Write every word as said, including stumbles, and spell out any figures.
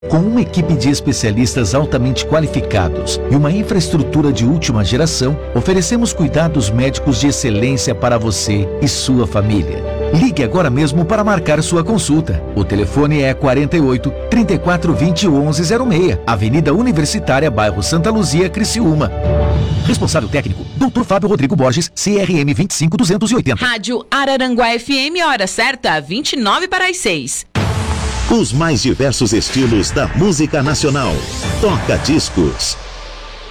Com uma equipe de especialistas altamente qualificados e uma infraestrutura de última geração, oferecemos cuidados médicos de excelência para você e sua família. Ligue agora mesmo para marcar sua consulta. O telefone é quarenta e oito, trinta e quatro, vinte, onze zero seis, Avenida Universitária, bairro Santa Luzia, Criciúma. Responsável técnico, doutor Fábio Rodrigo Borges, C R M vinte e cinco, duzentos e oitenta. Rádio Araranguá F M, hora certa, vinte e nove para as seis. Os mais diversos estilos da música nacional. Toca Discos.